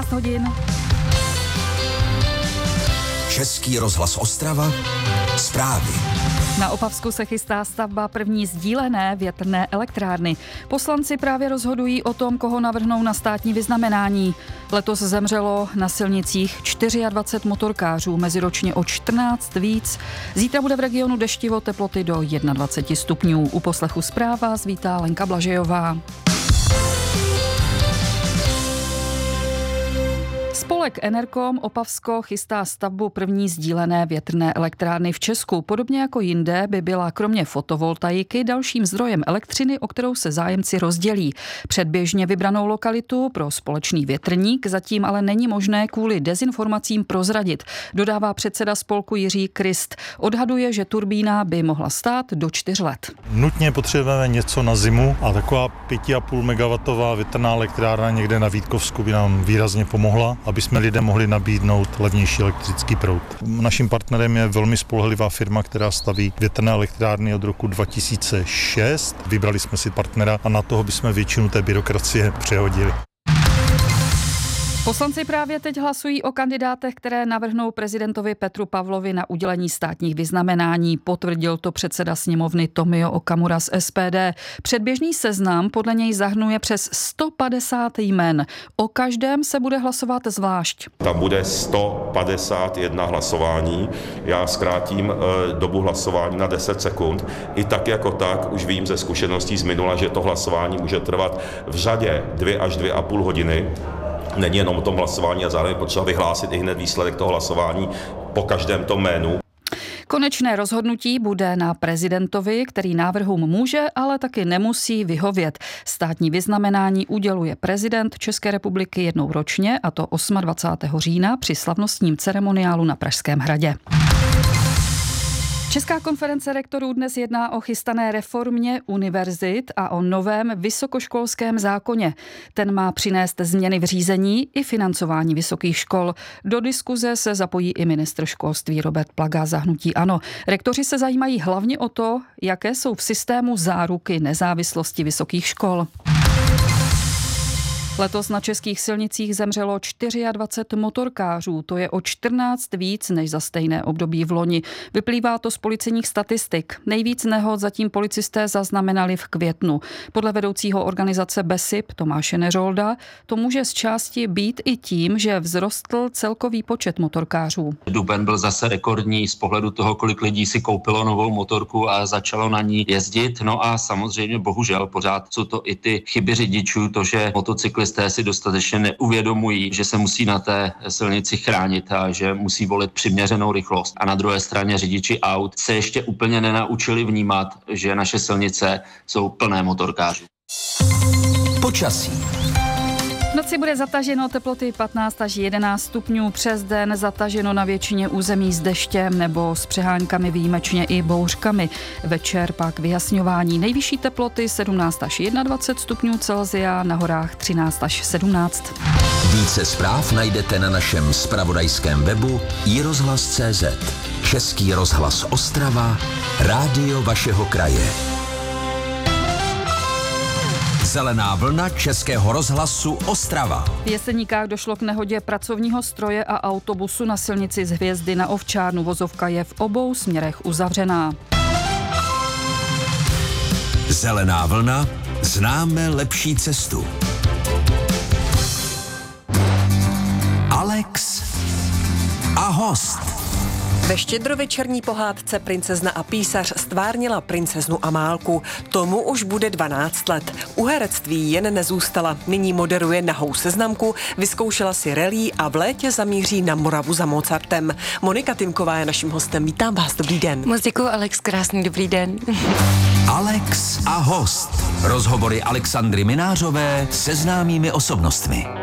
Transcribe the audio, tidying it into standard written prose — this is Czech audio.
14 hodin. Český rozhlas Ostrava, zprávy. Na Opavsku se chystá stavba první sdílené větrné elektrárny. Poslanci právě rozhodují o tom, koho navrhnou na státní vyznamenání. Letos zemřelo na silnicích 24 motorkářů, meziročně o 14 víc. Zítra bude v regionu deštivo, teploty do 21 stupňů. U poslechu zpráv vás vítá Lenka Blažejová. Spolek Enerkom Opavsko chystá stavbu první sdílené větrné elektrárny v Česku. Podobně jako jinde by byla kromě fotovoltaiky dalším zdrojem elektřiny, o kterou se zájemci rozdělí. Předběžně vybranou lokalitu pro společný větrník zatím ale není možné kvůli dezinformacím prozradit, dodává předseda spolku Jiří Krist. Odhaduje, že turbína by mohla stát do 4 let. Nutně potřebujeme něco na zimu a taková 5,5 MW větrná elektrárna někde na Vítkovsku by nám výrazně pomohla, aby jsme lidem mohli nabídnout levnější elektrický proud. Naším partnerem je velmi spolehlivá firma, která staví větrné elektrárny od roku 2006. Vybrali jsme si partnera a na toho bychom většinu té byrokracie přehodili. Poslanci právě teď hlasují o kandidátech, které navrhnou prezidentovi Petru Pavlovi na udělení státních vyznamenání. Potvrdil to předseda sněmovny Tomio Okamura z SPD. Předběžný seznam podle něj zahrnuje přes 150 jmen. O každém se bude hlasovat zvlášť. Tam bude 151 hlasování. Já zkrátím dobu hlasování na 10 sekund. I tak jako tak už vím ze zkušeností z minula, že to hlasování může trvat v řadě 2 až 2,5 hodiny. Není jenom o tom hlasování a zároveň potřeba vyhlásit i hned výsledek toho hlasování po každém tom jménu. Konečné rozhodnutí bude na prezidentovi, který návrhům může, ale taky nemusí vyhovět. Státní vyznamenání uděluje prezident České republiky jednou ročně, a to 28. října při slavnostním ceremoniálu na Pražském hradě. Česká konference rektorů dnes jedná o chystané reformě univerzit a o novém vysokoškolském zákoně. Ten má přinést změny v řízení i financování vysokých škol. Do diskuze se zapojí i ministr školství Robert Plaga za hnutí ANO. Rektoři se zajímají hlavně o to, jaké jsou v systému záruky nezávislosti vysokých škol. Letos na českých silnicích zemřelo 24 motorkářů, to je o 14 víc než za stejné období v loni. Vyplývá to z policejních statistik. Nejvíc nehod zatím policisté zaznamenali v květnu. Podle vedoucího organizace BESIP Tomáše Neřolda to může z části být i tím, že vzrostl celkový počet motorkářů. Duben byl zase rekordní z pohledu toho, kolik lidí si koupilo novou motorku a začalo na ní jezdit. No a samozřejmě bohužel pořád jsou to i ty chyby řidičů, to, že motocyklisté si dostatečně neuvědomují, že se musí na té silnici chránit a že musí volit přiměřenou rychlost. A na druhé straně řidiči aut se ještě úplně nenaučili vnímat, že naše silnice jsou plné motorkářů. Počasí. V noci bude zataženo, teploty 15 až 11 stupňů, přes den zataženo na většině území s deštěm nebo s přeháňkami, výjimečně i bouřkami. Večer pak vyjasňování, nejvyšší teploty 17 až 21 stupňů Celsia, na horách 13 až 17. Více zpráv najdete na našem zpravodajském webu iRozhlas.cz. Český rozhlas Ostrava, rádio vašeho kraje. Zelená vlna Českého rozhlasu Ostrava. V Jeseníkách došlo k nehodě pracovního stroje a autobusu na silnici z Hvězdy na Ovčárnu. Vozovka je v obou směrech uzavřená. Zelená vlna, známe lepší cestu. Alex a host. Ve štědrovečerní pohádce Princezna a písař stvárnila princeznu Amálku. Tomu už bude 12 let. U herectví jen nezůstala. Nyní moderuje Nahou seznamku, vyzkoušela si rally a v létě zamíří na Moravu za Mozartem. Monika Tymková je naším hostem. Vítám vás, dobrý den. Moc děkuju, Alex, krásný dobrý den. Alex a host. Rozhovory Alexandry Minářové se známými osobnostmi.